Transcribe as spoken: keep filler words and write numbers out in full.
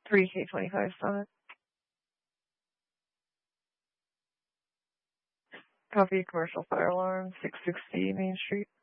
three K twenty-five Summit. Copy commercial fire alarm, six sixty Main Street.